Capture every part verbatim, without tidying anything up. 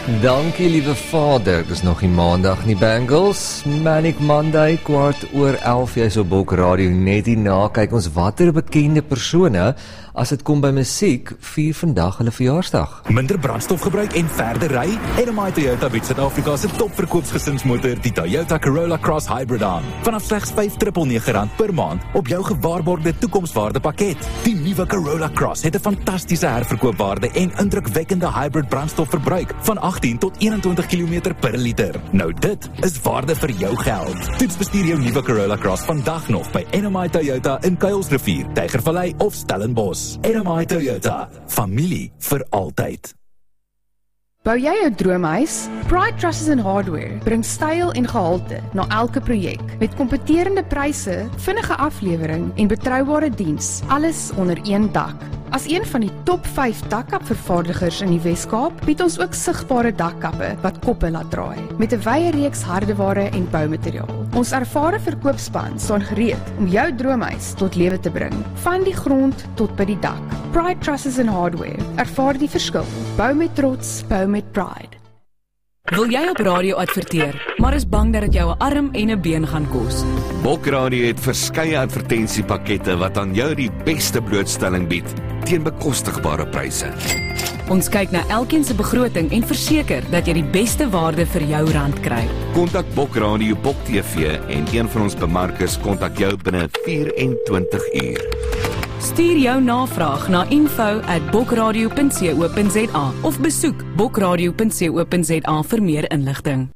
Dankie liewe vader, dis nog die maandag nie Bengals, Manic Monday, kwart oor elf, jy so Bok Radio net hierna, kyk ons watter bekende persone, as dit kom by musiek, vier vandag hulle verjaarsdag. Minder brandstof gebruik en verder ry, N M I Toyota bied Suid-Afrika se topverkoopsgesinsmotor, die Toyota Corolla Cross Hybrid aan, vanaf slegs vyf nege nege rand per maand, op jou gewaarborgde toekomswaarde pakket. Die nuwe Corolla Cross het 'n fantastiese herverkoopwaarde en indrukwekkende hybrid brandstofverbruik, van agttien tot eenentwintig kilometer per liter. Nou dit is waarde vir jou geld. Toets bestuur jou nuwe Corolla Cross vandag nog by N M I Toyota in Kuilsrivier, Tygervallei of Stellenbosch. N M I Toyota, familie vir altyd. Bou jy jou droomhuis? Pride Trusses and Hardware bring styl en gehalte na elke projek, met kompeterende pryse, vinnige aflewering en betroubare diens, alles onder een dak. As een van die top vyf dakkapvervaardigers in die Wes-Kaap, bied ons ook sigbare dakkappe wat koppe laat draai, met 'n wye reeks hardeware en boumateriaal. Ons ervare verkoopspan staan gereed om jou droomhuis tot lewe te bring, van die grond tot by die dak. Pride Trusses and Hardware, ervaar die verskil. Bou met trots, bou met pride. Wil jy op radio adverteer, maar is bang dat dit jou 'n arm en 'n been gaan kos? Bok Radio het verskeie advertensiepakkette wat aan jou die beste blootstelling bied, teen bekostigbare pryse. Ons kyk na elkeen se begroting en verseker dat jy die beste waarde vir jou rand kry. Kontak Bok Radio, Bok T V en een van ons bemarkers kontak jou binne vyf en twintig uur. Stuur jou navraag na info at bokradio punt co punt za of besoek bokradio punt co punt za vir meer inligting.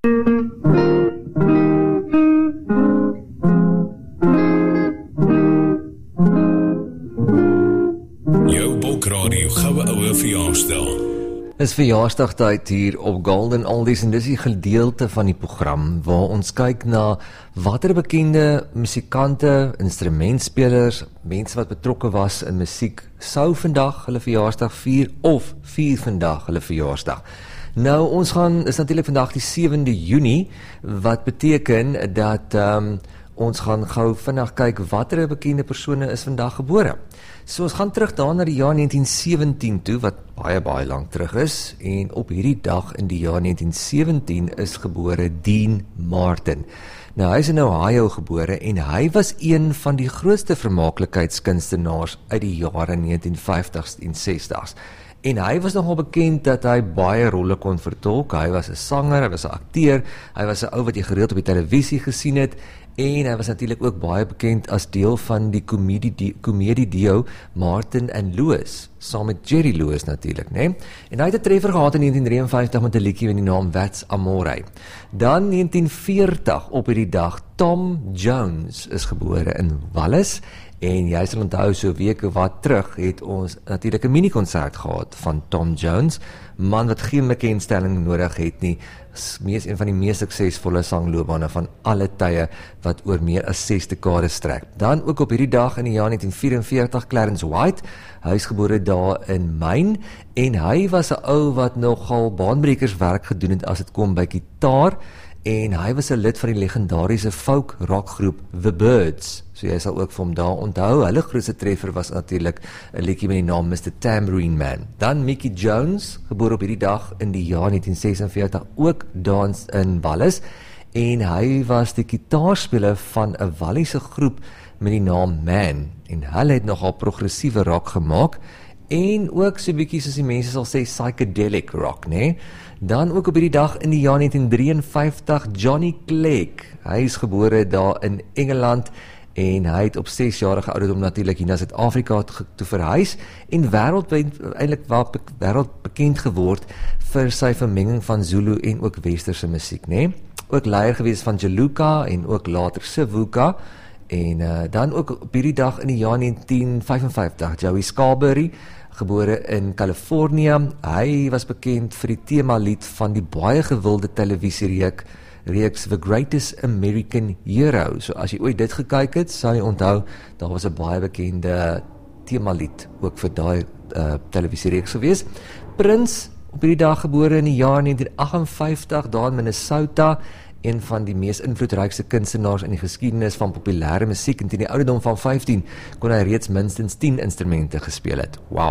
Jou Bokradio goue oue verjaarsdag. Is verjaarsdagtyd hier op Golden Oldies en dis die gedeelte van die program waar ons kyk na watter bekende musikante, instrumentspelers, mense wat betrokke was in musiek, sou vandag hulle verjaarsdag vier of vier vandag hulle verjaarsdag. Nou ons gaan, is natuurlik vandag die sewende Junie, wat beteken dat um, ons gaan gou vinnig kyk watter bekende persone is vandag gebore. So ons gaan terug daar na die jaar negentien sewentien toe, wat baie baie lang terug is, en op hierdie dag in die jaar negentien sewentien is gebore Dean Martin. Nou hy is in Ohio gebore en hy was een van die grootste vermaaklikheidskunstenaars uit die jare negentien vyftigs en sestig's. En hy was nogal bekend dat hy baie rolle kon vertolk. Hy was 'n sanger, hy was 'n akteur, hy was 'n ou wat jy gereeld op die televisie gesien het, en hy was natuurlik ook baie bekend as deel van die komedie komedie duo Martin and Lewis, saam met Jerry Lewis natuurlik, né? En hy het 'n treffer gehad in negentien drieënvyftig met 'n liedjie met die naam That's Amore. Dan negentien veertig op hierdie dag, Tom Jones is gebore in Wallis. En jy sal onthou, so weke wat terug het ons natuurlik 'n mini-konsert gehad van Tom Jones, man wat geen bekendstelling nodig het nie, mees een van die mees suksesvolle sangloopbane van alle tye, wat oor meer as ses dekades strek. Dan ook op hierdie dag in die jaar negentien vyf-en-veertig, Clarence White, hy is gebore daar in Maine, en hy was 'n ou wat nogal baanbrekerswerk gedoen het as dit kom by gitaar, en hy was 'n lid van die legendariese folk rockgroep The Byrds. So jy sal ook vir hom daar onthou. Hulle grootste treffer was natuurlik 'n liedjie met die naam mister Tambourine Man. Dan Mickey Jones, gebore op hierdie dag in die jaar negentien sesenveertig, ook dans in Wallis, en hy was die gitaarspeler van 'n Walliese groep met die naam Man, en hulle het nogal progressiewe rock gemaak, en ook so bietjie soos die mense sal sê psychedelic rock, né? Dan ook op hierdie dag in die jaar negentien drieënvyftig, Johnny Clegg. Hy is gebore daar in Engeland, en hy het op sesjarige ouderdom natuurlik hier na Suid-Afrika toe verhuis, en wêreldwyd eintlik wel wêreldbekend geword vir sy vermenging van Zulu en ook westerse musiek, né? Ook leier gewees van Jaluka en ook later Savuka. En uh, dan ook op hierdie dag in die jaar negentien vyfenvyftig, Joey Scarberry, gebore in Californië. Hy was bekend vir die themalied van die baie gewilde televisiereeks reeks The Greatest American Hero. So as jy ooit dit gekyk het, sal jy onthou, daar was 'n baie bekende themalied ook vir daai uh, televisiereeks gewees. Prince, op hierdie dag gebore in die jaar negentien agt-en-vyftig, daar in Minnesota, een van die mees invloedrykste kunstenaars in die geskiedenis van populêre musiek, en teen die ouderdom van vyftien kon hy reeds minstens tien instrumente gespeel het. Wow,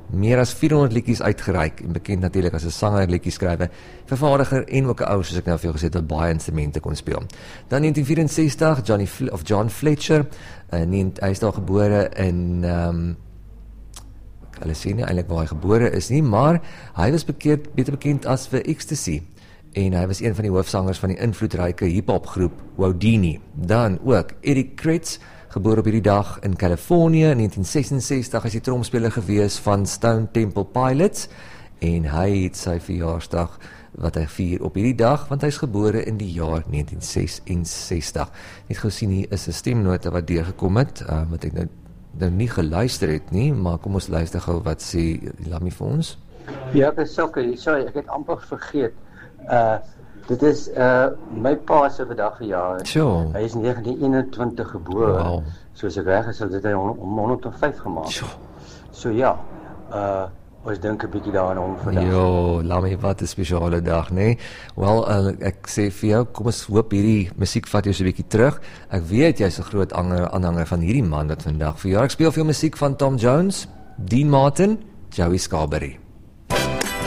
meer as vierhonderd liedjies uitgereik en bekend natuurlik as 'n sanger, liedjieskrywer, vervaardiger en ook 'n ou soos ek nou vir jou gesê het wat baie instrumente kon speel. Dan negentien vyf vyf ses, Johnny Fl- of John Fletcher, uh, nie, hy is daar gebore in um, hulle sê nie eintlik waar hy gebore is nie, maar hy was bekeerd, beter bekend as vir Ecstasy. En hy was een van die hoofsangers van die invloedryke hiphop groep Whodini. Dan ook Eric Kretz, gebore op hierdie dag in Californië in negentien ses ses, is hy tromspeler gewees van Stone Temple Pilots en hy het sy verjaarsdag wat hy vier op hierdie dag, want hy is gebore in die jaar negentien ses ses. Net gou sien, hier is 'n stemnote wat deurgekom het, uh, wat ek nou, nou nie geluister het nie, maar kom ons luister gou wat sê Lammy vir ons. Ja, ek is sokker, sorry, ek het amper vergeet. Uh, dit is uh, my pa se vandag verjaar. Sure. Hy is negentien eenentwintig gebore. Wow. Soos ek reg is, dit hy om honderd en vyf gemaak. Sure. So ja, uh, ons dink 'n bietjie daaraan hom vandag. Jo, Lammy, wat 'n spesiale dag, nee. Wel, uh, ek sê vir jou, kom ons hoop hierdie musiek vat jou so 'n bietjie terug. Ek weet jy's 'n groot aanhanger van hierdie man wat vandag verjaar. Ek speel vir jou musiek van Tom Jones, Dean Martin, Joey Scarberry.